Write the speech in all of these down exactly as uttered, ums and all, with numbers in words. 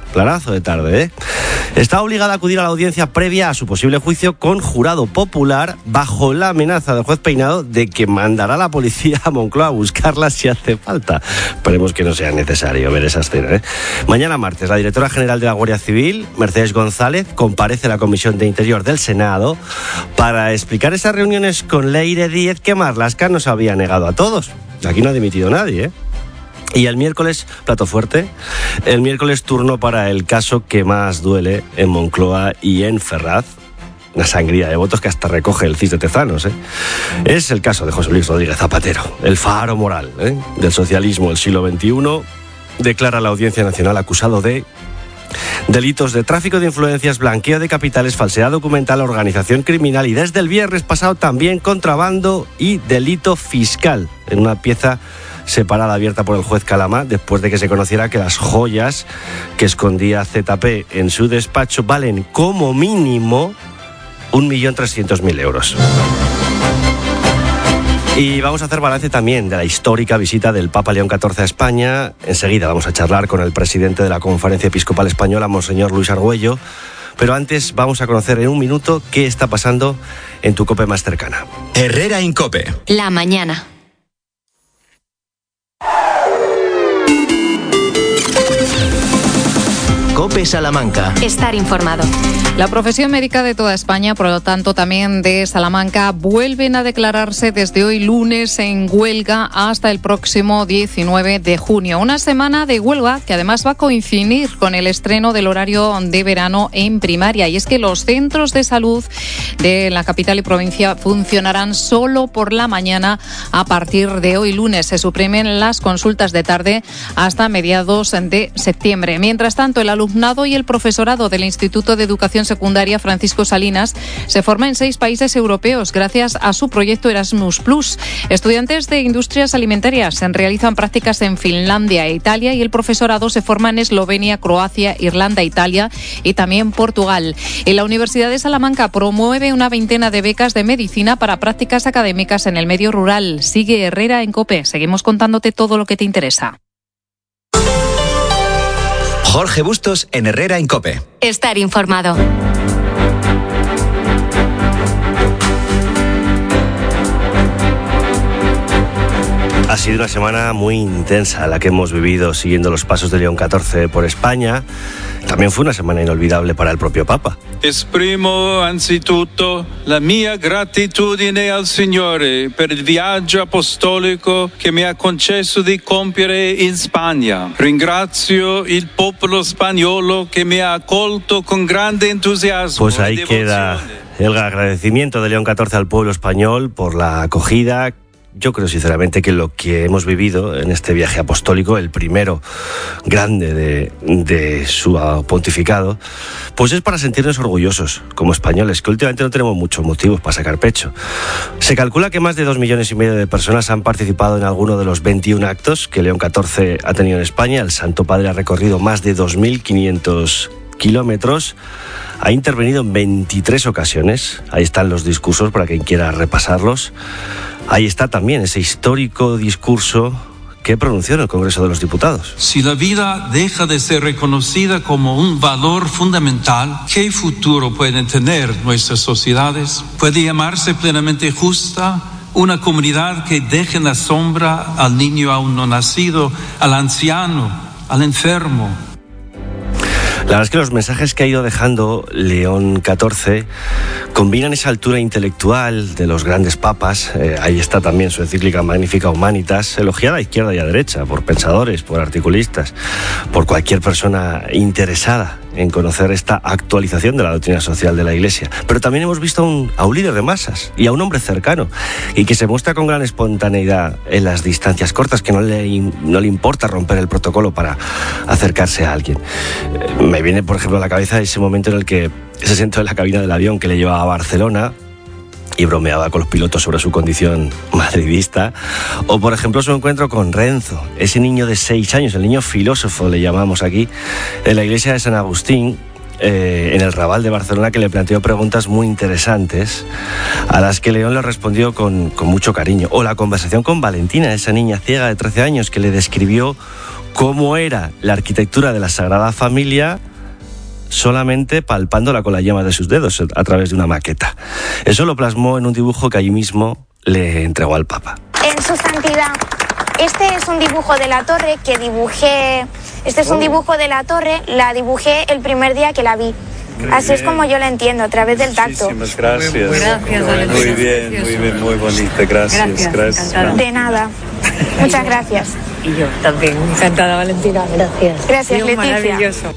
planazo de tarde, ¿eh? Está obligada a acudir a la audiencia previa a su posible juicio con jurado popular bajo la amenaza del juez Peinado de que mandará a la policía a Moncloa a buscarla si hace falta. Esperemos que no sea necesario ver esa escena, ¿eh? Mañana martes, la directora general de la Guardia Civil, Mercedes González, comparece a la Comisión de Interior del Senado para explicar esas reuniones con Leire Díez que Marlaska nos había negado a todos. Aquí no ha dimitido nadie, ¿eh? Y el miércoles, plato fuerte, el miércoles turno para el caso que más duele en Moncloa y en Ferraz. Una sangría de votos que hasta recoge el C I S de Tezanos, ¿eh? Es el caso de José Luis Rodríguez Zapatero, el faro moral, ¿eh?, del socialismo del siglo veintiuno. Declara la Audiencia Nacional acusado de delitos de tráfico de influencias, blanqueo de capitales, falsedad documental, organización criminal y desde el viernes pasado también contrabando y delito fiscal, en una pieza separada abierta por el juez Calamá después de que se conociera que las joyas que escondía Z P en su despacho valen como mínimo un millón trescientos mil euros. Y vamos a hacer balance también de la histórica visita del Papa León catorce a España. Enseguida vamos a charlar con el presidente de la Conferencia Episcopal Española, Monseñor Luis Argüello. Pero antes vamos a conocer en un minuto qué está pasando en tu COPE más cercana. Herrera en COPE. La mañana. COPE Salamanca. Estar informado. La profesión médica de toda España, por lo tanto también de Salamanca, vuelven a declararse desde hoy lunes en huelga hasta el próximo diecinueve de junio. Una semana de huelga que además va a coincidir con el estreno del horario de verano en primaria. Y es que los centros de salud de la capital y provincia funcionarán solo por la mañana a partir de hoy lunes. Se suprimen las consultas de tarde hasta mediados de septiembre. Mientras tanto, el alumnado y el profesorado del Instituto de Educación Secundaria Francisco Salinas se forma en seis países europeos gracias a su proyecto Erasmus Plus. Estudiantes de industrias alimentarias se realizan prácticas en Finlandia e Italia y el profesorado se forma en Eslovenia, Croacia, Irlanda, Italia y también Portugal. En la Universidad de Salamanca promueve una veintena de becas de medicina para prácticas académicas en el medio rural. Sigue Herrera en COPE. Seguimos contándote todo lo que te interesa. Jorge Bustos en Herrera en COPE. Estar informado. Ha sido una semana muy intensa la que hemos vivido siguiendo los pasos de León catorce por España. También fue una semana inolvidable para el propio Papa. Esprimo anzitutto la mia gratitudine al Signore per il viaggio apostolico che mi ha concesso di compiere in Spagna. Ringrazio il popolo spagnolo che mi ha accolto con grande entusiasmo. Pues ahí queda el agradecimiento de León catorce al pueblo español por la acogida. Yo creo sinceramente que lo que hemos vivido en este viaje apostólico, el primero grande de, de su pontificado, pues es para sentirnos orgullosos como españoles, que últimamente no tenemos muchos motivos para sacar pecho. Se calcula que más de dos millones y medio de personas han participado en alguno de los veintiún actos que León catorce ha tenido en España. El Santo Padre ha recorrido más de dos mil quinientos kilómetros, ha intervenido en veintitrés ocasiones. Ahí están los discursos para quien quiera repasarlos. Ahí está también ese histórico discurso que pronunció en el Congreso de los Diputados. Si la vida deja de ser reconocida como un valor fundamental, ¿qué futuro pueden tener nuestras sociedades? ¿Puede llamarse plenamente justa una comunidad que deje en la sombra al niño aún no nacido, al anciano, al enfermo? La verdad es que los mensajes que ha ido dejando León catorce combinan esa altura intelectual de los grandes papas. Eh, ahí está también su encíclica Magnificat Humanitas, elogiada a izquierda y a derecha, por pensadores, por articulistas, por cualquier persona interesada en conocer esta actualización de la doctrina social de la Iglesia. Pero también hemos visto a un, a un líder de masas y a un hombre cercano y que se muestra con gran espontaneidad en las distancias cortas, que no le, no le importa romper el protocolo para acercarse a alguien. Eh, me viene, por ejemplo, a la cabeza ese momento en el que se sentó en la cabina del avión que le llevaba a Barcelona y bromeaba con los pilotos sobre su condición madridista. O, por ejemplo, su encuentro con Renzo, ese niño de seis años, el niño filósofo le llamamos aquí, en la iglesia de San Agustín, eh, en el Raval de Barcelona, que le planteó preguntas muy interesantes, a las que León le respondió con, con mucho cariño. O la conversación con Valentina, esa niña ciega de trece años, que le describió cómo era la arquitectura de la Sagrada Familia solamente palpándola con la yema de sus dedos a través de una maqueta. Eso lo plasmó en un dibujo que allí mismo le entregó al Papa. En su santidad, este es un dibujo de la torre que dibujé, este es un dibujo de la torre, la dibujé el primer día que la vi. Muy Así bien. Es como yo la entiendo, a través del tacto. Muchísimas gracias. Muy, muy, gracias, Valentina. Muy bien, muy bien, muy bonita. Gracias, gracias. gracias. De nada. Muchas gracias. Y yo también, encantada, Valentina. Gracias. Gracias, Leticia. Maravilloso.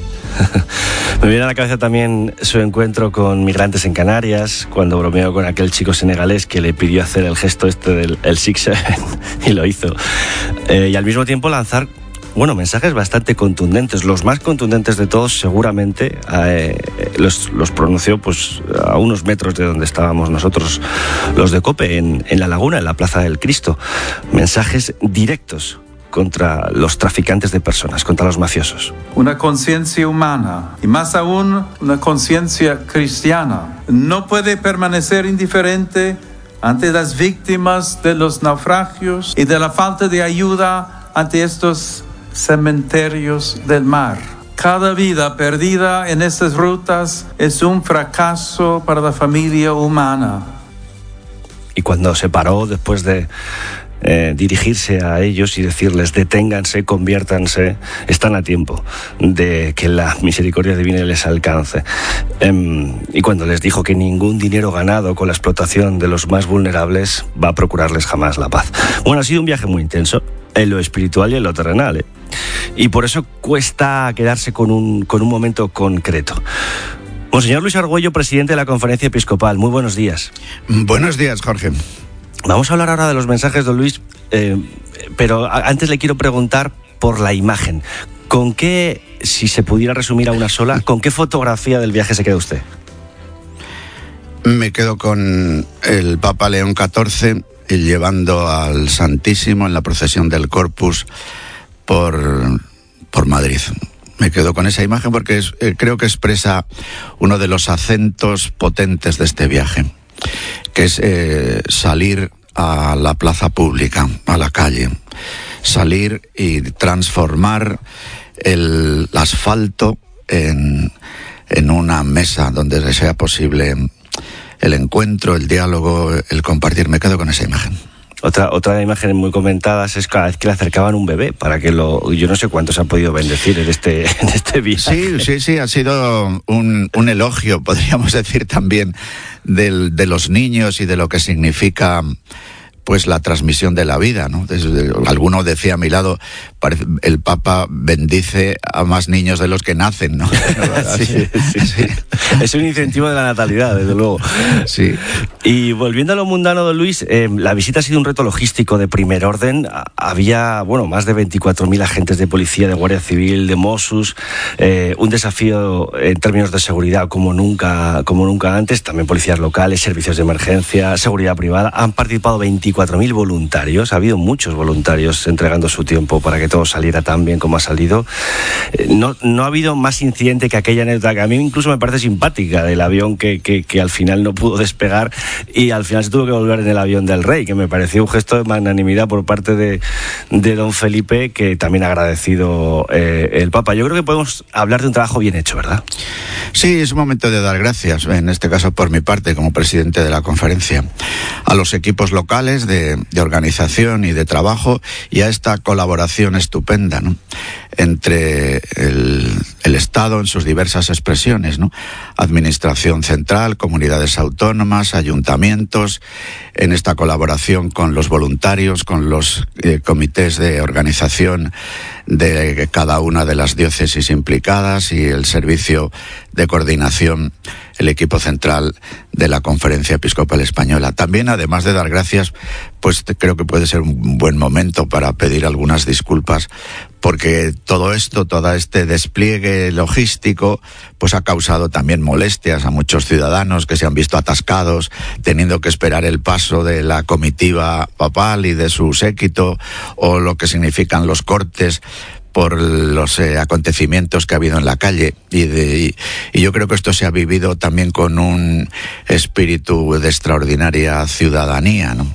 Me viene a la cabeza también su encuentro con migrantes en Canarias, cuando bromeó con aquel chico senegalés que le pidió hacer el gesto este del el six seven y lo hizo. Eh, y al mismo tiempo lanzar, bueno, mensajes bastante contundentes, los más contundentes de todos seguramente eh, los, los pronunció pues a unos metros de donde estábamos nosotros, los de COPE, en, en La Laguna, en la Plaza del Cristo. Mensajes directos contra los traficantes de personas, contra los mafiosos. Una conciencia humana y más aún una conciencia cristiana no puede permanecer indiferente ante las víctimas de los naufragios y de la falta de ayuda ante estos cementerios del mar. Cada vida perdida en estas rutas es un fracaso para la familia humana. Y cuando se paró después de Eh, dirigirse a ellos y decirles deténganse, conviértanse, están a tiempo de que la misericordia divina les alcance. Eh, y cuando les dijo que ningún dinero ganado con la explotación de los más vulnerables va a procurarles jamás la paz. Bueno, ha sido un viaje muy intenso en lo espiritual y en lo terrenal, ¿eh? Y por eso cuesta quedarse con un, con un momento concreto. Monseñor Luis Argüello, presidente de la Conferencia Episcopal, muy buenos días. Buenos días, Jorge. Vamos a hablar ahora de los mensajes, don Luis, eh, pero antes le quiero preguntar por la imagen. ¿Con qué, si se pudiera resumir a una sola, con qué fotografía del viaje se queda usted? Me quedo con el Papa León catorce llevando al Santísimo en la procesión del Corpus por, por Madrid. Me quedo con esa imagen porque es, eh, creo que expresa uno de los acentos potentes de este viaje, que es eh, salir a la plaza pública, a la calle, salir y transformar el asfalto en, en una mesa donde sea posible el encuentro, el diálogo, el compartir. Me quedo con esa imagen. Otra, otra imagen muy comentada es cada vez que le acercaban un bebé para que lo... Yo no sé cuántos han podido bendecir en este, en este viaje. Sí, sí, sí, ha sido un, un elogio, podríamos decir también, del, de los niños y de lo que significa pues la transmisión de la vida, ¿no? Desde, alguno decía a mi lado, parece, el Papa bendice a más niños de los que nacen, ¿no? sí, sí, sí. Es un incentivo de la natalidad, desde luego. Sí. Y volviendo a lo mundano, don Luis, eh, la visita ha sido un reto logístico de primer orden. Había, bueno, más de veinticuatro mil agentes de policía, de Guardia Civil, de Mossos, eh, un desafío en términos de seguridad como nunca, como nunca antes. También policías locales, servicios de emergencia, seguridad privada. Han participado veinticuatro mil voluntarios. Ha habido muchos voluntarios entregando su tiempo para que todo saliera tan bien como ha salido. Eh, no, no ha habido más incidente que aquella anécdota que a mí incluso me parece simpática, del avión que, que, que al final no pudo despegar y al final se tuvo que volver en el avión del rey, que me pareció un gesto de magnanimidad por parte de, de don Felipe, que también ha agradecido eh, el Papa. Yo creo que podemos hablar de un trabajo bien hecho, ¿verdad? Sí, es un momento de dar gracias, en este caso por mi parte, como presidente de la conferencia, a los equipos locales de, de organización y de trabajo y a esta colaboración estupenda, ¿no?, entre el, el Estado en sus diversas expresiones, ¿no? Administración central, comunidades autónomas, ayuntamientos, en esta colaboración con los voluntarios, con los eh, comités de organización de cada una de las diócesis implicadas y el servicio de coordinación, el equipo central de la Conferencia Episcopal Española. También, además de dar gracias, pues creo que puede ser un buen momento para pedir algunas disculpas, porque todo esto, todo este despliegue logístico, pues ha causado también molestias a muchos ciudadanos que se han visto atascados, teniendo que esperar el paso de la comitiva papal y de su séquito, o lo que significan los cortes por los eh, acontecimientos que ha habido en la calle y, de, y, y yo creo que esto se ha vivido también con un espíritu de extraordinaria ciudadanía, ¿no?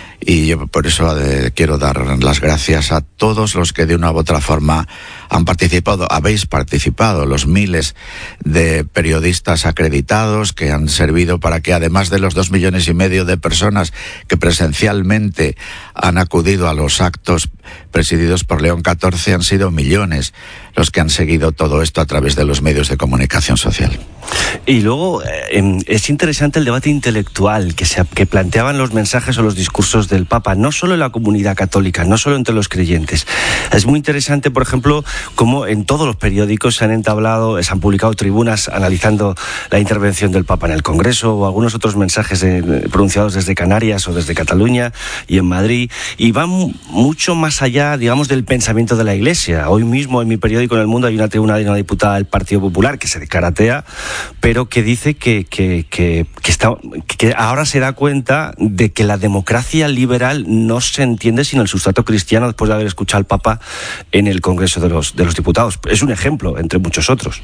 Y yo por eso eh, quiero dar las gracias a todos los que de una u otra forma han participado, habéis participado, los miles de periodistas acreditados que han servido para que, además de los dos millones y medio de personas que presencialmente han acudido a los actos presididos por León catorce, han sido millones los que han seguido todo esto a través de los medios de comunicación social. Y luego eh, es interesante el debate intelectual que, se, que planteaban los mensajes o los discursos del Papa, no solo en la comunidad católica, no solo entre los creyentes. Es muy interesante, por ejemplo, cómo en todos los periódicos se han entablado, se han publicado tribunas analizando la intervención del Papa en el Congreso o algunos otros mensajes de, pronunciados desde Canarias o desde Cataluña y en Madrid, y van mucho más allá, digamos, del pensamiento de la Iglesia. Hoy mismo en mi periódico En El Mundo hay una tribuna de una diputada del Partido Popular que se declara atea, pero que dice que, que, que, que, está, que ahora se da cuenta de que la democracia liberal no se entiende sin el sustrato cristiano, después de haber escuchado al Papa en el Congreso de los, de los Diputados. Es un ejemplo, entre muchos otros.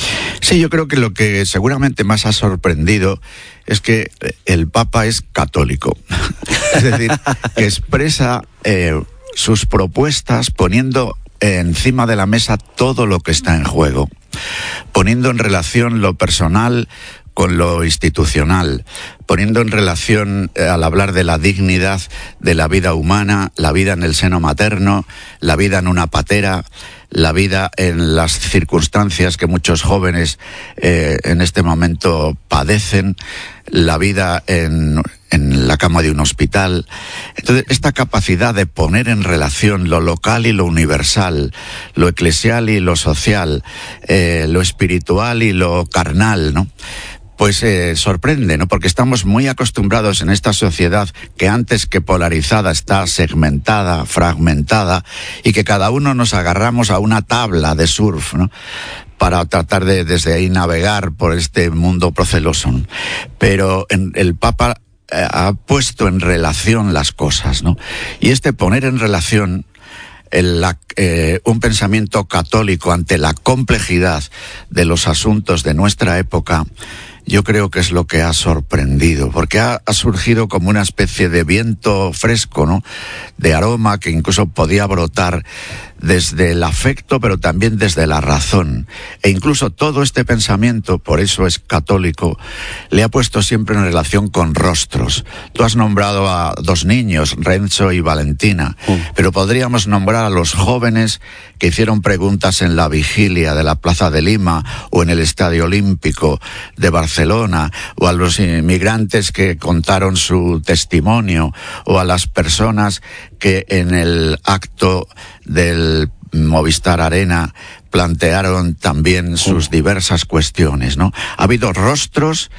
Sí, yo creo que lo que seguramente más ha sorprendido es que el Papa es católico. Es decir, que expresa eh, sus propuestas poniendo encima de la mesa todo lo que está en juego, poniendo en relación lo personal con lo institucional, poniendo en relación, eh, al hablar de la dignidad de la vida humana, la vida en el seno materno, la vida en una patera, la vida en las circunstancias que muchos jóvenes eh, en este momento padecen, la vida en, en la cama de un hospital. Entonces, esta capacidad de poner en relación lo local y lo universal, lo eclesial y lo social, eh, lo espiritual y lo carnal, ¿no? Pues eh, sorprende, ¿no? Porque estamos muy acostumbrados en esta sociedad que antes que polarizada está segmentada, fragmentada, y que cada uno nos agarramos a una tabla de surf, ¿no?, para tratar de desde ahí navegar por este mundo proceloso, ¿no? Pero en, el Papa eh, ha puesto en relación las cosas, ¿no? Y este poner en relación El, la, eh, un pensamiento católico ante la complejidad de los asuntos de nuestra época, yo creo que es lo que ha sorprendido, porque ha, ha surgido como una especie de viento fresco, ¿no?, de aroma que incluso podía brotar desde el afecto, pero también desde la razón. E incluso todo este pensamiento, por eso es católico, le ha puesto siempre en relación con rostros. Tú has nombrado a dos niños, Renzo y Valentina, sí, pero podríamos nombrar a los jóvenes que hicieron preguntas en la vigilia de la Plaza de Lima o en el Estadio Olímpico de Barcelona, o a los inmigrantes que contaron su testimonio, o a las personas que en el acto del Movistar Arena plantearon también sus diversas cuestiones, ¿no? Ha habido rostros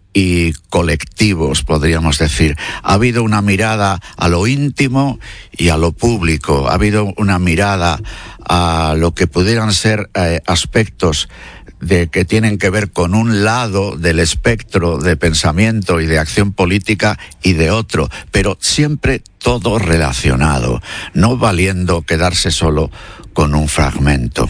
y colectivos, podríamos decir. Ha habido una mirada a lo íntimo y a lo público. Ha habido una mirada a lo que pudieran ser eh, aspectos de que tienen que ver con un lado del espectro de pensamiento y de acción política y de otro, pero siempre todo relacionado, no valiendo quedarse solo con un fragmento.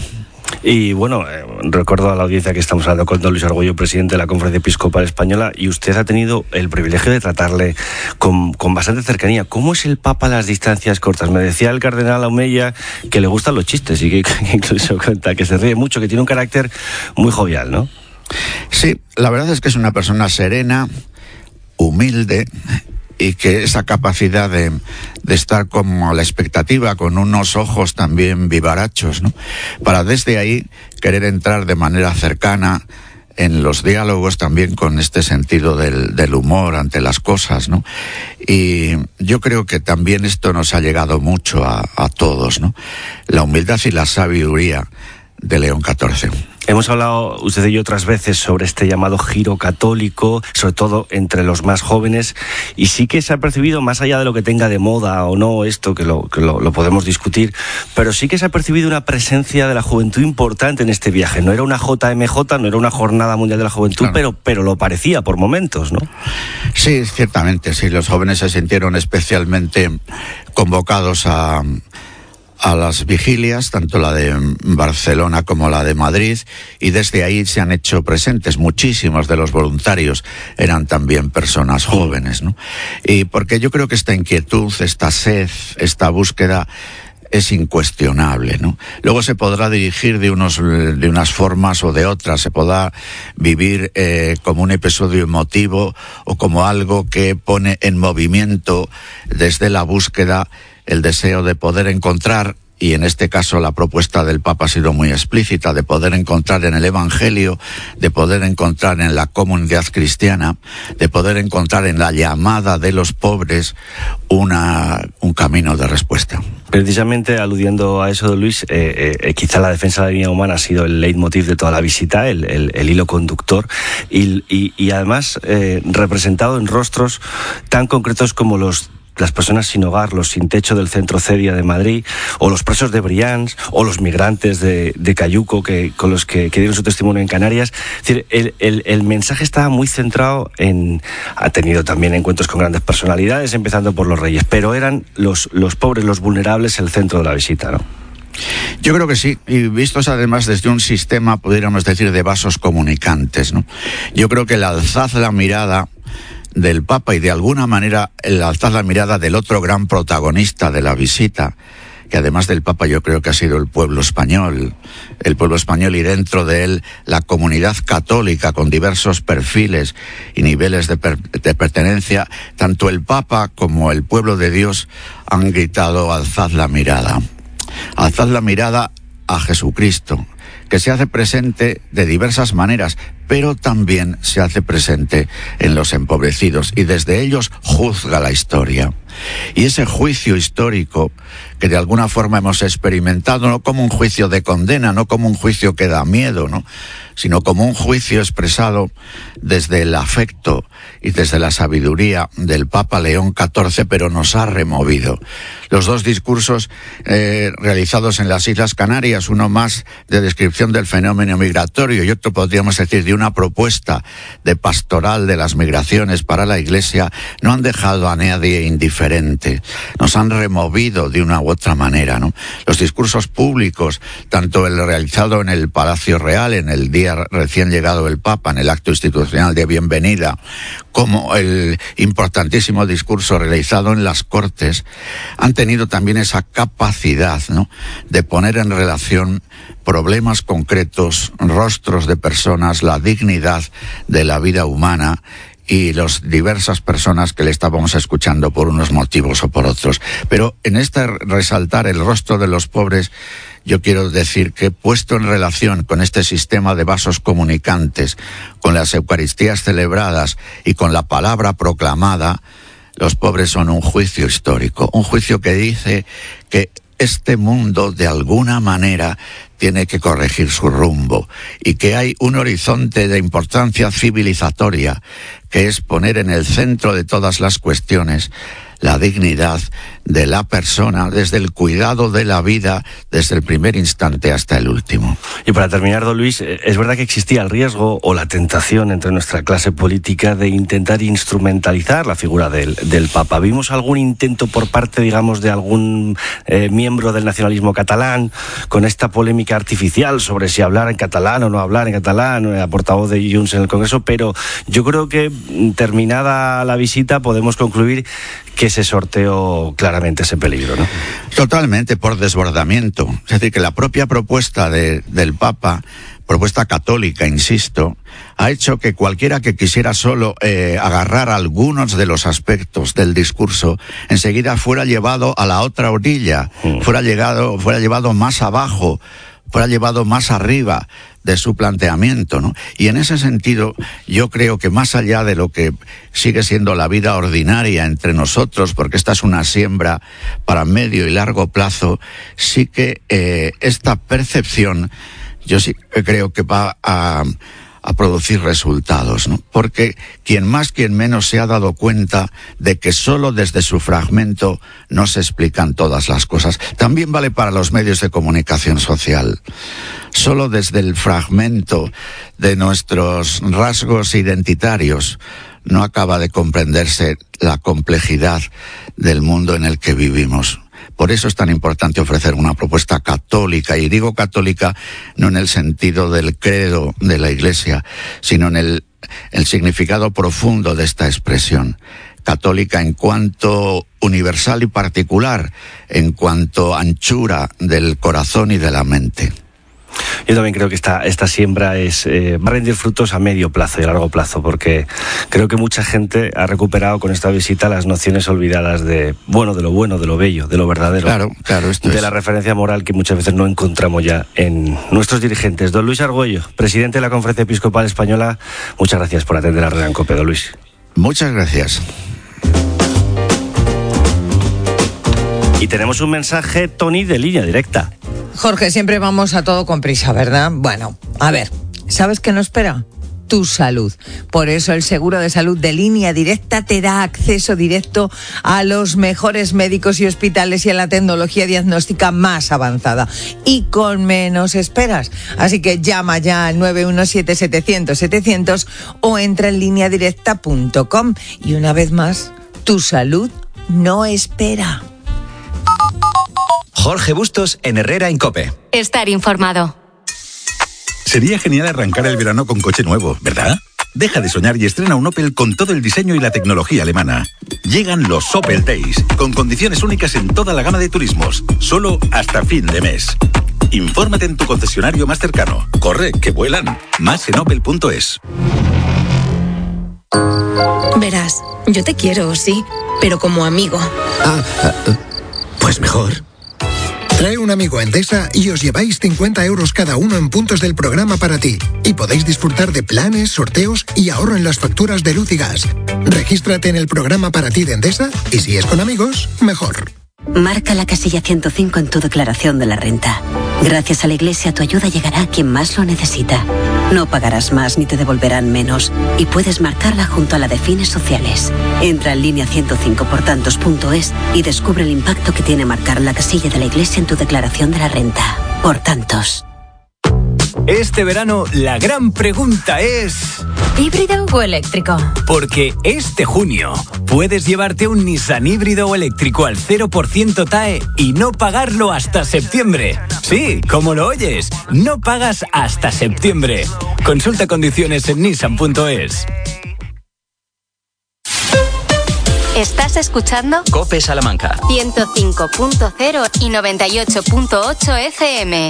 Y bueno, eh, recuerdo a la audiencia que estamos hablando con don Luis Argüello, presidente de la Conferencia Episcopal Española, y usted ha tenido el privilegio de tratarle con, con bastante cercanía. ¿Cómo es el Papa a las distancias cortas? Me decía el cardenal Omeya que le gustan los chistes y que, que incluso cuenta que se ríe mucho, que tiene un carácter muy jovial, ¿no? Sí, la verdad es que es una persona serena, humilde, y que esa capacidad de, de estar como a la expectativa, con unos ojos también vivarachos, ¿no?, para desde ahí querer entrar de manera cercana en los diálogos también con este sentido del, del humor ante las cosas, ¿no? Y yo creo que también esto nos ha llegado mucho a, a todos, ¿no? La humildad y la sabiduría de León catorce. Hemos hablado usted y yo otras veces sobre este llamado giro católico, sobre todo entre los más jóvenes, y sí que se ha percibido, más allá de lo que tenga de moda o no esto, que lo, que lo, lo podemos discutir, pero sí que se ha percibido una presencia de la juventud importante en este viaje. No era una J M J, no era una Jornada Mundial de la Juventud, claro, pero, pero lo parecía por momentos, ¿no? Sí, ciertamente, sí, los jóvenes se sintieron especialmente convocados a... a las vigilias, tanto la de Barcelona como la de Madrid, y desde ahí se han hecho presentes. Muchísimos de los voluntarios eran también personas jóvenes, ¿no? Y porque yo creo que esta inquietud, esta sed, esta búsqueda es incuestionable, ¿no? Luego se podrá dirigir de unos de unas formas o de otras, se podrá vivir eh, como un episodio emotivo o como algo que pone en movimiento desde la búsqueda el deseo de poder encontrar, y en este caso la propuesta del Papa ha sido muy explícita, de poder encontrar en el Evangelio, de poder encontrar en la comunidad cristiana, de poder encontrar en la llamada de los pobres una, un camino de respuesta. Precisamente aludiendo a eso, Luis, eh, eh, quizá la defensa de la vida humana ha sido el leitmotiv de toda la visita, el, el, el hilo conductor, y, y, y además eh, representado en rostros tan concretos como los las personas sin hogar, los sin techo del centro Cedia de Madrid, o los presos de Brians, o los migrantes de, de Cayuco que, con los que, que dieron su testimonio en Canarias. Es decir, el, el, el mensaje estaba muy centrado en... Ha tenido también encuentros con grandes personalidades, empezando por los reyes, pero eran los, los pobres, los vulnerables, el centro de la visita, ¿no? Yo creo que sí, y vistos además desde un sistema, pudiéramos decir, de vasos comunicantes, ¿no? Yo creo que el alzad la mirada del Papa y de alguna manera el alzar la mirada del otro gran protagonista de la visita, que además del Papa yo creo que ha sido el pueblo español, el pueblo español y dentro de él la comunidad católica con diversos perfiles y niveles de, per- de pertenencia, tanto el Papa como el pueblo de Dios han gritado alzad la mirada, alzad la mirada a Jesucristo, que se hace presente de diversas maneras, pero también se hace presente en los empobrecidos y desde ellos juzga la historia. Y ese juicio histórico que de alguna forma hemos experimentado, no como un juicio de condena, no como un juicio que da miedo, ¿no?, sino como un juicio expresado desde el afecto y desde la sabiduría del Papa León catorce, pero nos ha removido. Los dos discursos eh, realizados en las Islas Canarias, uno más de descripción del fenómeno migratorio y otro, podríamos decir, de una propuesta de pastoral de las migraciones para la Iglesia, no han dejado a nadie indiferente, nos han removido de una u otra manera, ¿no? Los discursos públicos, tanto el realizado en el Palacio Real, en el día recién llegado el Papa, en el acto institucional de bienvenida, como el importantísimo discurso realizado en las Cortes, han tenido también esa capacidad, ¿no?, de poner en relación problemas concretos, rostros de personas, la dignidad de la vida humana y las diversas personas que le estábamos escuchando por unos motivos o por otros. Pero en este resaltar el rostro de los pobres, yo quiero decir que puesto en relación con este sistema de vasos comunicantes, con las Eucaristías celebradas y con la palabra proclamada, los pobres son un juicio histórico, un juicio que dice que este mundo de alguna manera tiene que corregir su rumbo y que hay un horizonte de importancia civilizatoria que es poner en el centro de todas las cuestiones la dignidad de la persona, desde el cuidado de la vida, desde el primer instante hasta el último. Y para terminar, don Luis, es verdad que existía el riesgo o la tentación entre nuestra clase política de intentar instrumentalizar la figura del, del Papa. ¿Vimos algún intento por parte, digamos, de algún eh, miembro del nacionalismo catalán con esta polémica artificial sobre si hablar en catalán o no hablar en catalán, a portavoz de Junts en el Congreso? Pero yo creo que terminada la visita podemos concluir que se sorteó claramente ese peligro, ¿no? Totalmente, por desbordamiento. Es decir, que la propia propuesta de, del Papa, propuesta católica, insisto, ha hecho que cualquiera que quisiera solo eh, agarrar algunos de los aspectos del discurso, enseguida fuera llevado a la otra orilla, mm. fuera, llegado, fuera llevado más abajo, fuera llevado más arriba de su planteamiento, ¿no? Y en ese sentido, yo creo que más allá de lo que sigue siendo la vida ordinaria entre nosotros, porque esta es una siembra para medio y largo plazo, sí que eh, esta percepción, yo sí creo que va a, a producir resultados, ¿no? Porque quien más, quien menos se ha dado cuenta de que solo desde su fragmento no se explican todas las cosas. También vale para los medios de comunicación social. Solo desde el fragmento de nuestros rasgos identitarios no acaba de comprenderse la complejidad del mundo en el que vivimos. Por eso es tan importante ofrecer una propuesta católica, y digo católica no en el sentido del credo de la Iglesia, sino en el, el significado profundo de esta expresión. Católica en cuanto universal y particular, en cuanto anchura del corazón y de la mente. Yo también creo que esta, esta siembra es, eh, va a rendir frutos a medio plazo y a largo plazo, porque creo que mucha gente ha recuperado con esta visita las nociones olvidadas de, bueno, de lo bueno, de lo bello, de lo verdadero. Claro, claro, esto de es. la referencia moral que muchas veces no encontramos ya en nuestros dirigentes. Don Luis Argüello, presidente de la Conferencia Episcopal Española, muchas gracias por atender a Herrera en COPE, don Luis. Muchas gracias. Y tenemos un mensaje, Tony, de línea directa. Jorge, siempre vamos a todo con prisa, ¿verdad? Bueno, a ver, ¿sabes qué nos espera? Tu salud. Por eso el seguro de salud de Línea Directa te da acceso directo a los mejores médicos y hospitales y a la tecnología diagnóstica más avanzada y con menos esperas. Así que llama ya al nueve uno siete, setecientos, setecientos o entra en línea directa punto com. Y una vez más, tu salud no espera. Jorge Bustos en Herrera en COPE. Estar informado. Sería genial arrancar el verano con coche nuevo, ¿verdad? Deja de soñar y estrena un Opel con todo el diseño y la tecnología alemana. Llegan los Opel Days, con condiciones únicas en toda la gama de turismos, solo hasta fin de mes. Infórmate en tu concesionario más cercano. Corre, que vuelan. Más en opel punto es. Verás, yo te quiero, sí, pero como amigo. Ah, pues mejor. Trae un amigo a Endesa y os lleváis cincuenta euros cada uno en puntos del programa para ti. Y podéis disfrutar de planes, sorteos y ahorro en las facturas de luz y gas. Regístrate en el programa para ti de Endesa y si es con amigos, mejor. Marca la casilla ciento cinco en tu declaración de la renta. Gracias a la Iglesia, tu ayuda llegará a quien más lo necesita. No pagarás más ni te devolverán menos. Y puedes marcarla junto a la de fines sociales. Entra en línea ciento cinco por tantos punto es y descubre el impacto que tiene marcar la casilla de la Iglesia en tu declaración de la renta. Por tantos. Este verano, la gran pregunta es... ¿híbrido o eléctrico? Porque este junio puedes llevarte un Nissan híbrido o eléctrico al cero por ciento T A E y no pagarlo hasta septiembre. Sí, como lo oyes, no pagas hasta septiembre. Consulta condiciones en nissan punto es. ¿Estás escuchando? COPE Salamanca. ciento cinco punto cero y noventa y ocho punto ocho F M.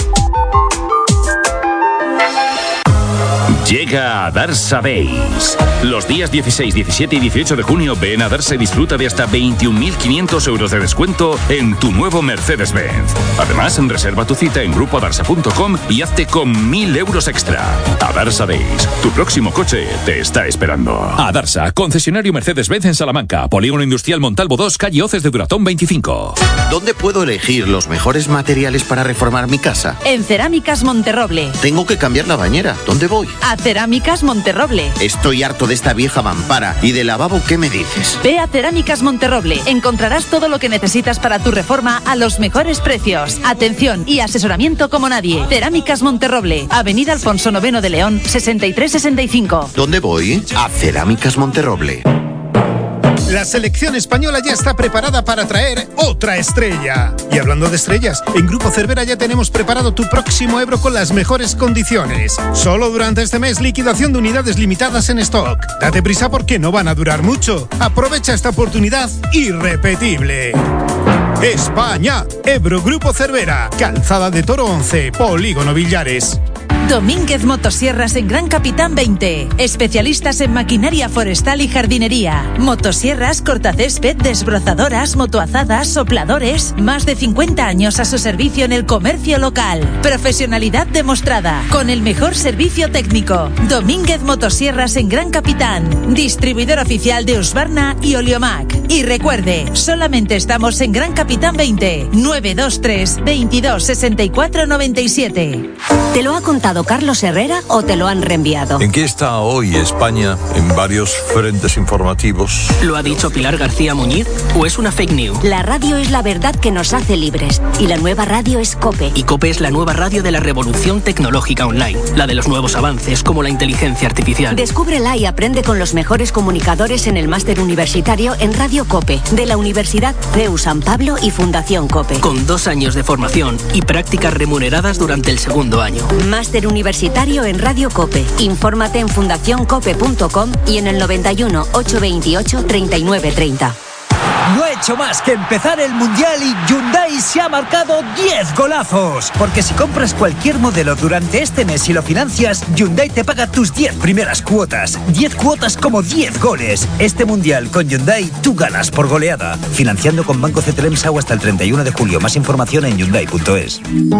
Llega a Darsa Days. Los días dieciséis, diecisiete y dieciocho de junio ven a Darsa y disfruta de hasta veintiún mil quinientos euros de descuento en tu nuevo Mercedes-Benz. Además, reserva tu cita en grupo adarsa punto com y hazte con mil euros extra. A Darsa Days, tu próximo coche te está esperando. A Darsa, concesionario Mercedes-Benz en Salamanca, Polígono Industrial Montalvo dos, calle Hoces de Duratón veinticinco. ¿Dónde puedo elegir los mejores materiales para reformar mi casa? En Cerámicas Monterroble. Tengo que cambiar la bañera. ¿Dónde voy? A Cerámicas Monterroble. Estoy harto de esta vieja mampara. ¿Y de lavabo qué me dices? Ve a Cerámicas Monterroble. Encontrarás todo lo que necesitas para tu reforma a los mejores precios. Atención y asesoramiento como nadie. Cerámicas Monterroble. Avenida Alfonso noveno de León, sesenta y tres sesenta y cinco. ¿Dónde voy? A Cerámicas Monterroble. La selección española ya está preparada para traer otra estrella. Y hablando de estrellas, en Grupo Cervera ya tenemos preparado tu próximo Ebro con las mejores condiciones. Solo durante este mes, liquidación de unidades limitadas en stock. Date prisa porque no van a durar mucho. Aprovecha esta oportunidad irrepetible. España, Ebro Grupo Cervera, Calzada de Toro once, Polígono Villares. Domínguez Motosierras en Gran Capitán veinte. Especialistas en maquinaria forestal y jardinería. Motosierras, cortacésped, desbrozadoras, motoazadas, sopladores. Más de cincuenta años a su servicio en el comercio local. Profesionalidad demostrada. Con el mejor servicio técnico. Domínguez Motosierras en Gran Capitán. Distribuidor oficial de Husqvarna y Oliomac. Y recuerde, solamente estamos en Gran Capitán veinte. nueve dos tres, veintidós, sesenta y cuatro, noventa y siete. Te lo ha contado contestado Carlos Herrera o te lo han reenviado? ¿En qué está hoy España en varios frentes informativos? ¿Lo ha dicho Pilar García Muñiz o es una fake news? La radio es la verdad que nos hace libres y la nueva radio es COPE. Y COPE es la nueva radio de la revolución tecnológica online, la de los nuevos avances como la inteligencia artificial. Descúbrela y aprende con los mejores comunicadores en el máster universitario en Radio COPE, de la Universidad C E U San Pablo y Fundación COPE. Con dos años de formación y prácticas remuneradas durante el segundo año. Máster universitario en Radio COPE. Infórmate en fundación cope punto com y en el noventa y uno, ochocientos veintiocho, treinta y nueve treinta. No ha hecho más que empezar el Mundial y Hyundai se ha marcado diez golazos. Porque si compras cualquier modelo durante este mes y lo financias, Hyundai te paga tus diez primeras cuotas. diez cuotas como diez goles. Este Mundial con Hyundai tú ganas por goleada. Financiando con Banco Cetremsau hasta el treinta y uno de julio. Más información en hyundai punto es.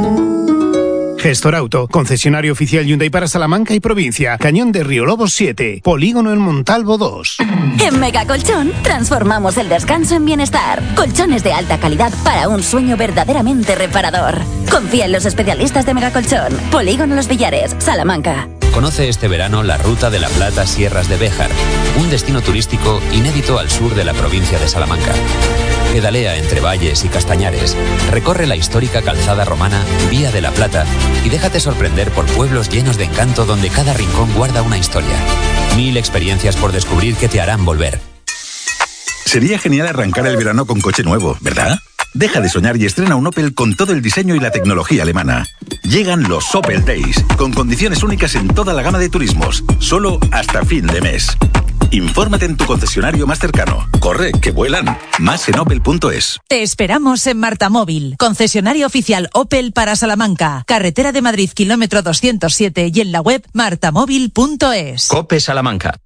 Gestor Auto, concesionario oficial Hyundai para Salamanca y provincia. Cañón de Río Lobos siete, Polígono en Montalvo dos. En Mega Colchón transformamos el descanso en bienestar. Colchones de alta calidad para un sueño verdaderamente reparador. Confía en los especialistas de Mega Colchón. Polígono Los Villares, Salamanca. Conoce este verano la Ruta de la Plata Sierras de Béjar, un destino turístico inédito al sur de la provincia de Salamanca. Pedalea entre valles y castañares, recorre la histórica calzada romana Vía de la Plata y déjate sorprender por pueblos llenos de encanto donde cada rincón guarda una historia. Mil experiencias por descubrir que te harán volver. Sería genial arrancar el verano con coche nuevo, ¿verdad? Deja de soñar y estrena un Opel con todo el diseño y la tecnología alemana. Llegan los Opel Days, con condiciones únicas en toda la gama de turismos, solo hasta fin de mes. Infórmate en tu concesionario más cercano. Corre, que vuelan. Más en opel punto es. Te esperamos en Marta Móvil, concesionario oficial Opel para Salamanca, carretera de Madrid, kilómetro doscientos siete y en la web marta móvil punto es. COPE Salamanca.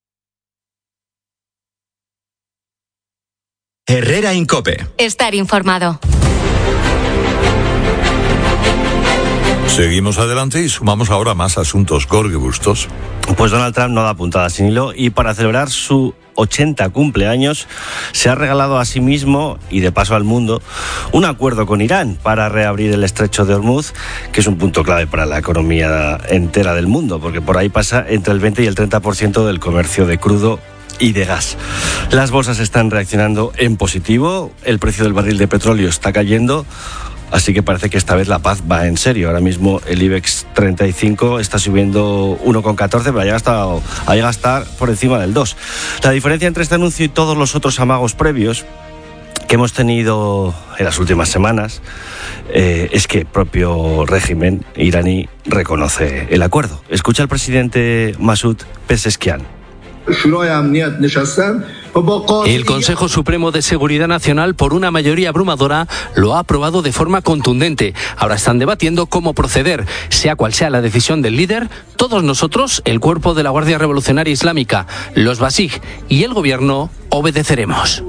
Herrera en COPE. Estar informado. Seguimos adelante y sumamos ahora más asuntos. Jorge Bustos. Pues Donald Trump no da puntada sin hilo y para celebrar su ochenta cumpleaños se ha regalado a sí mismo y de paso al mundo un acuerdo con Irán para reabrir el estrecho de Hormuz, que es un punto clave para la economía entera del mundo, porque por ahí pasa entre el veinte y el treinta por ciento del comercio de crudo y de gas. Las bolsas están reaccionando en positivo, el precio del barril de petróleo está cayendo, así que parece que esta vez la paz va en serio. Ahora mismo el IBEX treinta y cinco está subiendo uno coma catorce, pero ha llegado, ha llegado a estar por encima del dos. La diferencia entre este anuncio y todos los otros amagos previos que hemos tenido en las últimas semanas eh, es que el propio régimen iraní reconoce el acuerdo. Escucha al presidente Masoud Pezeshkian. El Consejo Supremo de Seguridad Nacional, por una mayoría abrumadora, lo ha aprobado de forma contundente. Ahora están debatiendo cómo proceder. Sea cual sea la decisión del líder, todos nosotros, el cuerpo de la Guardia Revolucionaria Islámica, los Basij y el gobierno, obedeceremos.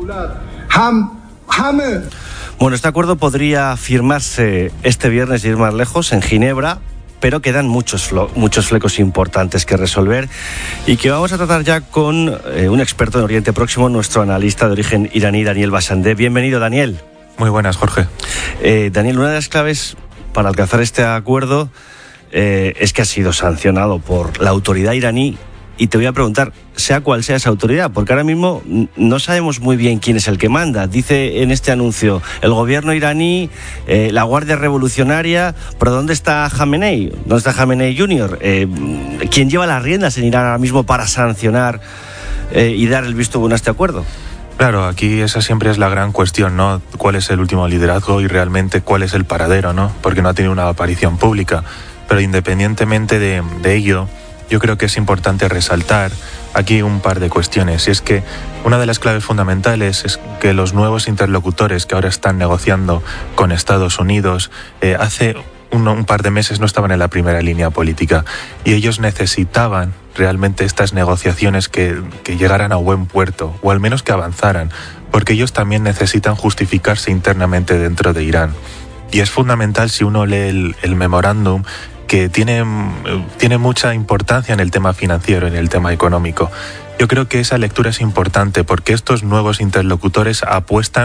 Bueno, este acuerdo podría firmarse este viernes y ir más lejos, en Ginebra, pero quedan muchos, muchos flecos importantes que resolver y que vamos a tratar ya con eh, un experto en Oriente Próximo, nuestro analista de origen iraní, Daniel Bashandeh. Bienvenido, Daniel. Muy buenas, Jorge. Eh, Daniel, una de las claves para alcanzar este acuerdo eh, es que ha sido sancionado por la autoridad iraní. Y te voy a preguntar, sea cual sea esa autoridad, porque ahora mismo no sabemos muy bien quién es el que manda. Dice en este anuncio el gobierno iraní, eh, la Guardia Revolucionaria, pero ¿dónde está Khamenei? ¿Dónde está Khamenei junior? Eh, ¿Quién lleva las riendas en Irán ahora mismo para sancionar eh, y dar el visto bueno a este acuerdo? Claro, aquí esa siempre es la gran cuestión, ¿no? ¿Cuál es el último liderazgo y realmente cuál es el paradero, ¿no? Porque no ha tenido una aparición pública. Pero independientemente de, de ello, yo creo que es importante resaltar aquí un par de cuestiones. Y es que una de las claves fundamentales es que los nuevos interlocutores que ahora están negociando con Estados Unidos eh, hace un, un par de meses no estaban en la primera línea política y ellos necesitaban realmente estas negociaciones que, que llegaran a buen puerto o al menos que avanzaran, porque ellos también necesitan justificarse internamente dentro de Irán. Y es fundamental, si uno lee el, el memorándum, que tiene, tiene mucha importancia en el tema financiero, en el tema económico. Yo creo que esa lectura es importante porque estos nuevos interlocutores apuestan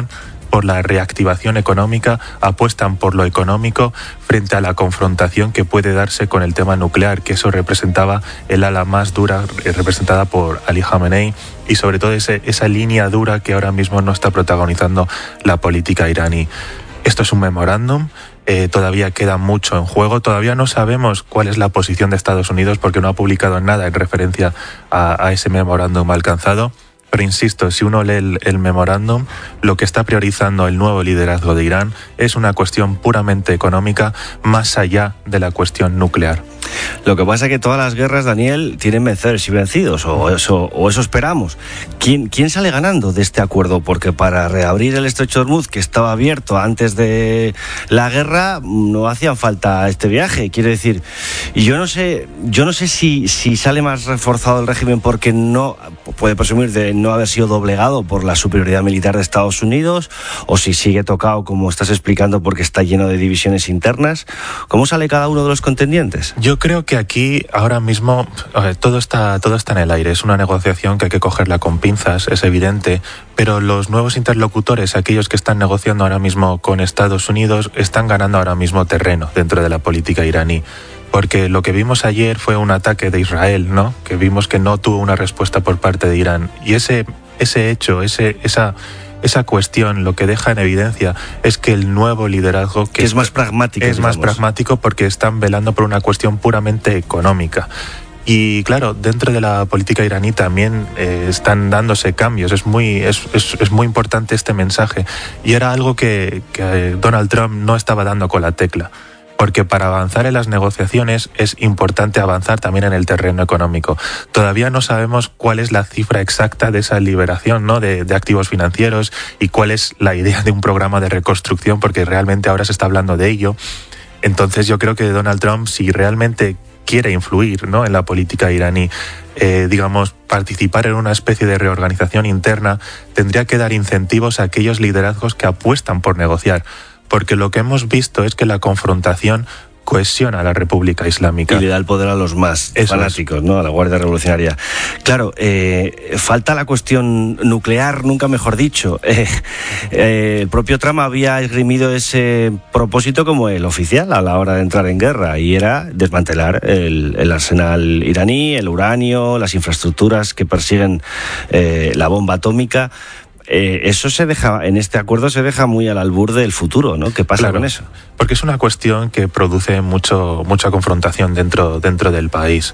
por la reactivación económica, apuestan por lo económico frente a la confrontación que puede darse con el tema nuclear, que eso representaba el ala más dura representada por Ali Khamenei, y sobre todo ese, esa línea dura que ahora mismo no está protagonizando la política iraní. Esto es un memorándum, eh, todavía queda mucho en juego, todavía no sabemos cuál es la posición de Estados Unidos porque no ha publicado nada en referencia a, a ese memorándum alcanzado. Pero insisto, si uno lee el, el memorándum, lo que está priorizando el nuevo liderazgo de Irán es una cuestión puramente económica más allá de la cuestión nuclear. Lo que pasa es que todas las guerras, Daniel, tienen vencedores y vencidos, o eso, o eso esperamos. ¿Quién, ¿Quién sale ganando de este acuerdo? Porque para reabrir el estrecho de Hormuz, que estaba abierto antes de la guerra, no hacía falta este viaje. Quiero decir, yo no sé, yo no sé si, si sale más reforzado el régimen porque no puede presumir de no haber sido doblegado por la superioridad militar de Estados Unidos, o si sigue tocado, como estás explicando, porque está lleno de divisiones internas. ¿Cómo sale cada uno de los contendientes? Yo creo que aquí ahora mismo todo está, todo está en el aire. Es una negociación que hay que cogerla con pinzas, es evidente, pero los nuevos interlocutores, aquellos que están negociando ahora mismo con Estados Unidos, están ganando ahora mismo terreno dentro de la política iraní. Porque lo que vimos ayer fue un ataque de Israel, ¿no? Que vimos que no tuvo una respuesta por parte de Irán. Y ese, ese hecho, ese, esa... Esa cuestión lo que deja en evidencia es que el nuevo liderazgo... Que, que es más pragmático. Es digamos. más pragmático porque están velando por una cuestión puramente económica. Y claro, dentro de la política iraní también eh, están dándose cambios. Es muy, es, es, es muy importante este mensaje. Y era algo que, que Donald Trump no estaba dando con la tecla. Porque para avanzar en las negociaciones es importante avanzar también en el terreno económico. Todavía no sabemos cuál es la cifra exacta de esa liberación, ¿no? de, de activos financieros y cuál es la idea de un programa de reconstrucción, porque realmente ahora se está hablando de ello. Entonces yo creo que Donald Trump, si realmente quiere influir, ¿no? en la política iraní, eh, digamos, participar en una especie de reorganización interna, tendría que dar incentivos a aquellos liderazgos que apuestan por negociar. Porque lo que hemos visto es que la confrontación cohesiona a la República Islámica. Y le da el poder a los más Eso fanáticos, es. ¿no? A la Guardia Revolucionaria. Claro, eh, falta la cuestión nuclear, nunca mejor dicho. Eh, eh, el propio Trump había esgrimido ese propósito como el oficial a la hora de entrar en guerra, y era desmantelar el, el arsenal iraní, el uranio, las infraestructuras que persiguen eh, la bomba atómica. Eh, eso se deja, en este acuerdo se deja muy al albur del futuro, ¿no? ¿Qué pasa claro, con eso? Porque es una cuestión que produce mucho, mucha confrontación dentro, dentro del país.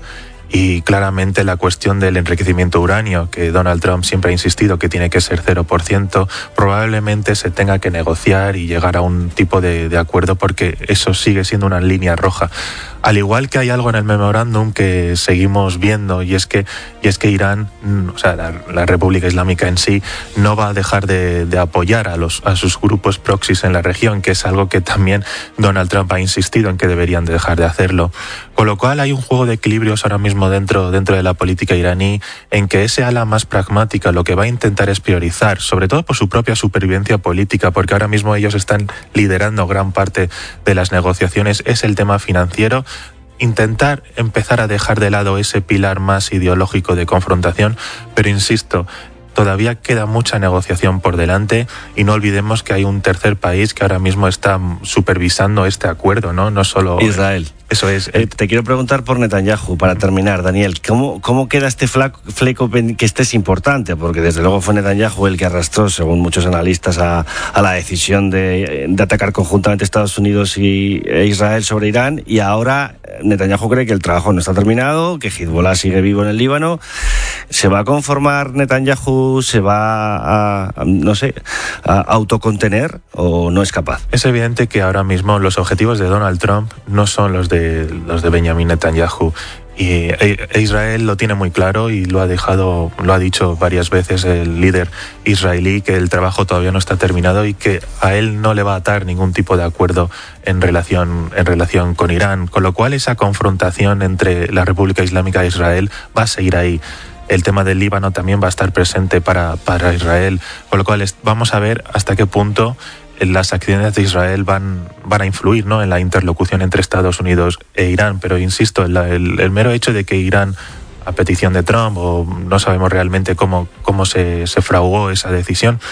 Y claramente la cuestión del enriquecimiento uranio, que Donald Trump siempre ha insistido que tiene que ser cero por ciento, probablemente se tenga que negociar y llegar a un tipo de, de acuerdo, porque eso sigue siendo una línea roja. Al igual que hay algo en el memorándum que seguimos viendo, y es que, y es que Irán, o sea, la, la República Islámica en sí, no va a dejar de, de apoyar a, los, a sus grupos proxies en la región, que es algo que también Donald Trump ha insistido en que deberían de dejar de hacerlo. Con lo cual hay un juego de equilibrios ahora mismo dentro, dentro de la política iraní, en que ese ala más pragmática lo que va a intentar es priorizar, sobre todo por su propia supervivencia política, porque ahora mismo ellos están liderando gran parte de las negociaciones, es el tema financiero. Intentar empezar a dejar de lado ese pilar más ideológico de confrontación, pero insisto, todavía queda mucha negociación por delante, y no olvidemos que hay un tercer país que ahora mismo está supervisando este acuerdo, ¿no? No solo Israel. Eso es. Eh, te quiero preguntar por Netanyahu, para terminar, Daniel. ¿Cómo, cómo queda este fleco que este es importante? Porque desde luego fue Netanyahu el que arrastró, según muchos analistas, a, a la decisión de, de atacar conjuntamente Estados Unidos y e Israel sobre Irán, y ahora Netanyahu cree que el trabajo no está terminado, que Hezbollah sigue vivo en el Líbano. ¿Se va a conformar Netanyahu? ¿Se va a, a no sé, a autocontener o no es capaz? Es evidente que ahora mismo los objetivos de Donald Trump no son los de los de Benjamin Netanyahu, y Israel lo tiene muy claro y lo ha dejado, lo ha dicho varias veces el líder israelí, que el trabajo todavía no está terminado y que a él no le va a atar ningún tipo de acuerdo en relación en relación con Irán, con lo cual esa confrontación entre la República Islámica e Israel va a seguir ahí. El tema del Líbano también va a estar presente para, para Israel, con lo cual vamos a ver hasta qué punto las acciones de Israel van, van a influir, ¿no? en la interlocución entre Estados Unidos e Irán. Pero insisto, el, el, el mero hecho de que Irán, a petición de Trump, o no sabemos realmente cómo, cómo se, se fraguó esa decisión,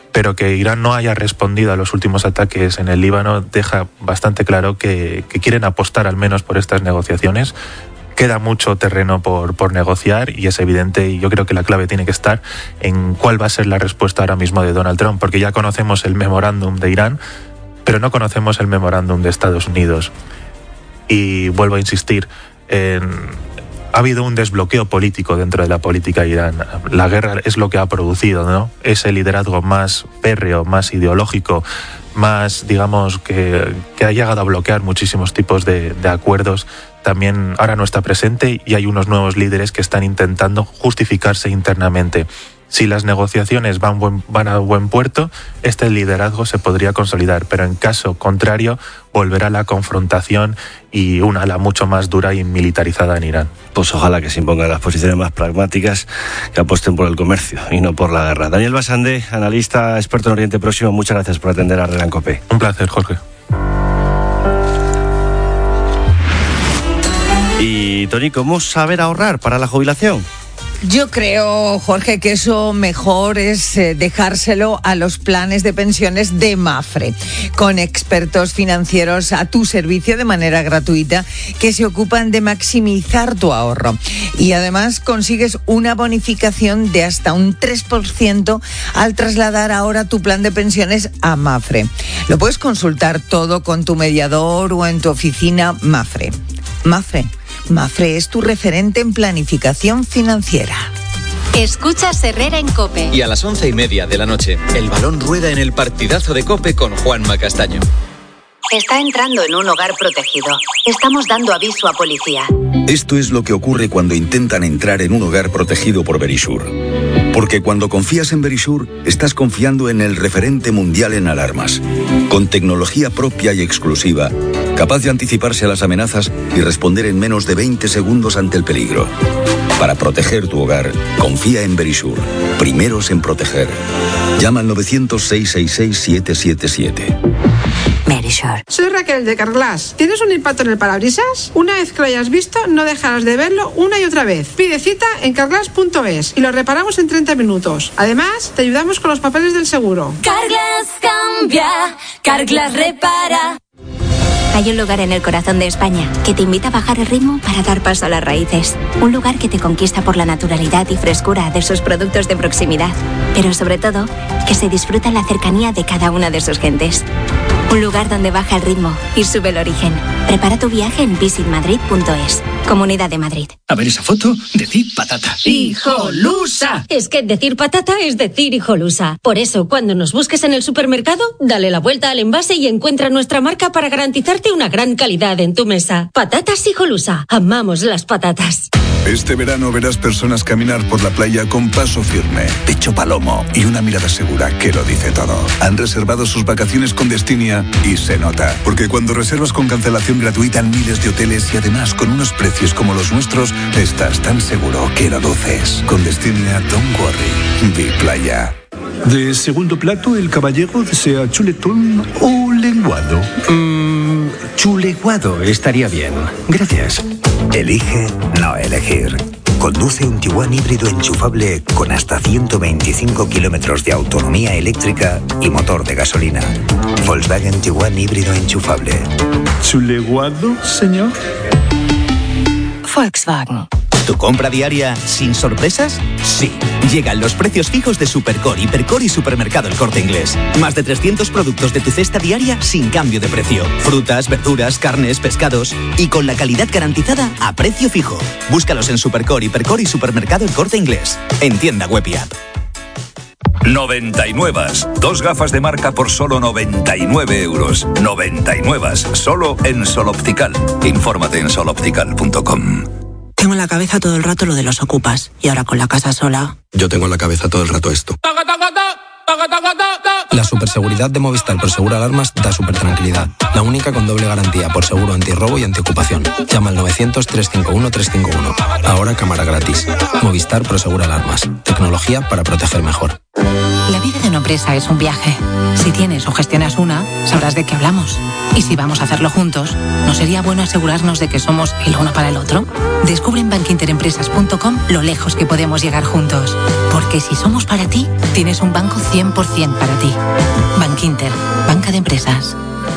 pero que Irán no haya respondido a los últimos ataques en el Líbano deja bastante claro que, que quieren apostar al menos por estas negociaciones. Queda mucho terreno por, por negociar y es evidente, y yo creo que la clave tiene que estar en cuál va a ser la respuesta ahora mismo de Donald Trump, porque ya conocemos el memorándum de Irán, pero no conocemos el memorándum de Estados Unidos. Y vuelvo a insistir, en, ha habido un desbloqueo político dentro de la política de Irán. La guerra es lo que ha producido, ¿no? Ese liderazgo más férreo, más ideológico, más, digamos, que, que ha llegado a bloquear muchísimos tipos de, de acuerdos, también ahora no está presente y hay unos nuevos líderes que están intentando justificarse internamente. Si las negociaciones van, buen, van a buen puerto, este liderazgo se podría consolidar, pero en caso contrario volverá la confrontación y una ala mucho más dura y militarizada en Irán. Pues ojalá que se impongan las posiciones más pragmáticas, que apuesten por el comercio y no por la guerra. Daniel Basande, analista experto en Oriente Próximo, muchas gracias por atender a Herrera en COPE. Un placer, Jorge. Y Toni, ¿cómo saber ahorrar para la jubilación? Yo creo, Jorge, que eso mejor es eh, dejárselo a los planes de pensiones de Mapfre, con expertos financieros a tu servicio de manera gratuita que se ocupan de maximizar tu ahorro. Y además consigues una bonificación de hasta un tres por ciento al trasladar ahora tu plan de pensiones a Mapfre. Lo puedes consultar todo con tu mediador o en tu oficina Mapfre. Mapfre. Mapfre es tu referente en planificación financiera. Escuchas Herrera en COPE. Y a las once y media de la noche, el balón rueda en el partidazo de COPE con Juanma Castaño. Está entrando en un hogar protegido. Estamos dando aviso a policía. Esto es lo que ocurre cuando intentan entrar en un hogar protegido por Verisure. Porque cuando confías en Verisure, estás confiando en el referente mundial en alarmas. Con tecnología propia y exclusiva, capaz de anticiparse a las amenazas y responder en menos de veinte segundos ante el peligro. Para proteger tu hogar, confía en Verisure. Primeros en proteger. Llama al novecientos, seiscientos sesenta y seis, siete siete siete. Verisure. Soy Raquel de Carglass. ¿Tienes un impacto en el parabrisas? Una vez que lo hayas visto, no dejarás de verlo una y otra vez. Pide cita en carglass punto es y lo reparamos en treinta minutos. Además, te ayudamos con los papeles del seguro. Carglass cambia, Carglass repara. Hay un lugar en el corazón de España que te invita a bajar el ritmo para dar paso a las raíces. Un lugar que te conquista por la naturalidad y frescura de sus productos de proximidad. Pero sobre todo, que se disfruta en la cercanía de cada una de sus gentes. Un lugar donde baja el ritmo y sube el origen. Prepara tu viaje en visit madrid punto es. Comunidad de Madrid. A ver esa foto, decir patata. ¡Hijolusa! Es que decir patata es decir hijolusa. Por eso, cuando nos busques en el supermercado, dale la vuelta al envase y encuentra nuestra marca para garantizarte una gran calidad en tu mesa. Patatas Hijolusa. Amamos las patatas. Este verano verás personas caminar por la playa con paso firme, pecho palomo y una mirada segura que lo dice todo. Han reservado sus vacaciones con Destinia y se nota. Porque cuando reservas con cancelación gratuita en miles de hoteles y además con unos precios como los nuestros, estás tan seguro que lo luces. Con Destinia, don't worry. Vi playa. De segundo plato, el caballero desea chuletón o lenguado. Mmm, chuleguado estaría bien. Gracias. Elige no elegir. Conduce un Tiguan híbrido enchufable con hasta ciento veinticinco kilómetros de autonomía eléctrica y motor de gasolina. Volkswagen Tiguan híbrido enchufable. ¿Chuleguado, señor? Volkswagen. ¿Tu compra diaria sin sorpresas? Sí. Llegan los precios fijos de Supercore, Hipercore y Supermercado El Corte Inglés. Más de trescientos productos de tu cesta diaria sin cambio de precio. Frutas, verduras, carnes, pescados y con la calidad garantizada a precio fijo. Búscalos en Supercore, Hipercore y Supermercado El Corte Inglés. En tienda web y app. noventa y nueve. Dos gafas de marca por solo noventa y nueve euros. noventa y nueve. Solo en Sol Optical. Infórmate en sol optical punto com. Tengo en la cabeza todo el rato lo de los ocupas. Y ahora con la casa sola... Yo tengo en la cabeza todo el rato esto. La superseguridad de Movistar Prosegura Alarmas da súper tranquilidad. La única con doble garantía por seguro antirrobo y antiocupación. Llama al novecientos, trescientos cincuenta y uno, trescientos cincuenta y uno. Ahora cámara gratis. Movistar Prosegura Alarmas. Tecnología para proteger mejor. La vida de una empresa es un viaje. Si tienes o gestionas una, sabrás de qué hablamos. Y si vamos a hacerlo juntos, ¿no sería bueno asegurarnos de que somos el uno para el otro? Descubre en bankinterempresas punto com lo lejos que podemos llegar juntos. Porque si somos para ti, tienes un banco cien por ciento para ti. Bankinter, banca de empresas.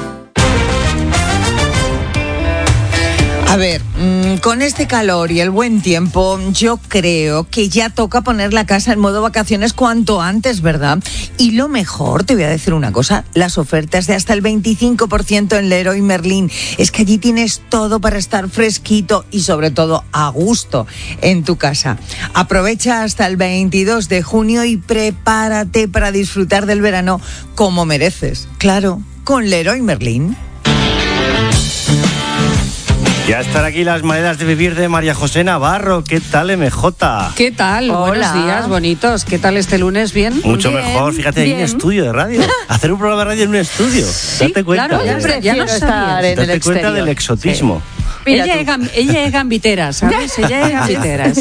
A ver, mmm, con este calor y el buen tiempo, yo creo que ya toca poner la casa en modo vacaciones cuanto antes, ¿verdad? Y lo mejor, te voy a decir una cosa, las ofertas de hasta el veinticinco por ciento en Leroy Merlin. Es que allí tienes todo para estar fresquito y sobre todo a gusto en tu casa. Aprovecha hasta el veintidós de junio y prepárate para disfrutar del verano como mereces. Claro, con Leroy Merlin. Ya están aquí las maneras de vivir de María José Navarro. ¿Qué tal, M J? ¿Qué tal? Hola. Buenos días, bonitos. ¿Qué tal este lunes? ¿Bien? Mucho bien, mejor. Fíjate, bien. hay un estudio de radio. Hacer un programa de radio en un estudio. Sí, Date cuenta. claro, ya, ¿eh? ya no estar en sabías. el Date cuenta exterior. del exotismo. Sí. Ella, es gam- ella es gambitera, ¿sabes? Ella es gambitera.